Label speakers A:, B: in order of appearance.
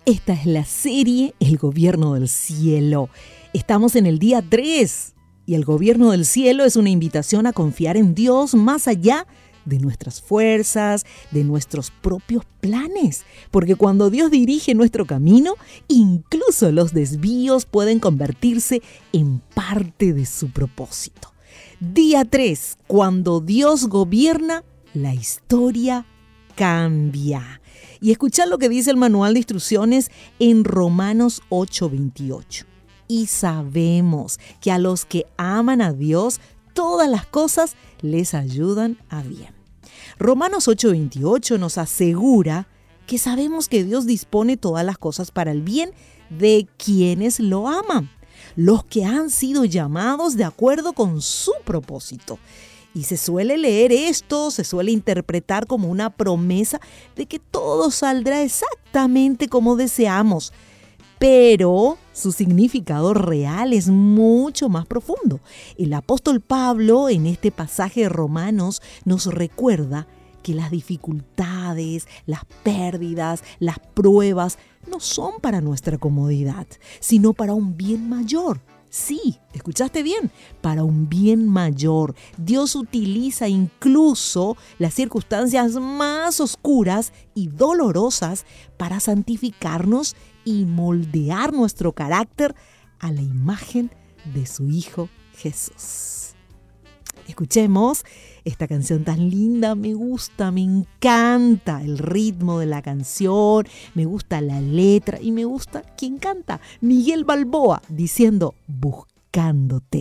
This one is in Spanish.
A: Esta es la serie El Gobierno del Cielo. Estamos en el día 3 y el Gobierno del Cielo es una invitación a confiar en Dios más allá de nuestras fuerzas, de nuestros propios planes. Porque cuando Dios dirige nuestro camino, incluso los desvíos pueden convertirse en parte de su propósito. Día 3. Cuando Dios gobierna, la historia cambia. Y escuchad lo que dice el manual de instrucciones en Romanos 8:28. Y sabemos que a los que aman a Dios, todas las cosas les ayudan a bien. Romanos 8:28 nos asegura que sabemos que Dios dispone todas las cosas para el bien de quienes lo aman, los que han sido llamados de acuerdo con su propósito. Y se suele leer esto, se suele interpretar como una promesa de que todo saldrá exactamente como deseamos. Pero su significado real es mucho más profundo. El apóstol Pablo, en este pasaje de Romanos, nos recuerda que las dificultades, las pérdidas, las pruebas no son para nuestra comodidad, sino para un bien mayor. Sí, escuchaste bien, para un bien mayor. Dios utiliza incluso las circunstancias más oscuras y dolorosas para santificarnos y moldear nuestro carácter a la imagen de su Hijo Jesús. Escuchemos esta canción tan linda, me gusta, me encanta el ritmo de la canción, me gusta la letra y me gusta quien canta, Miguel Balboa, diciendo Buscándote.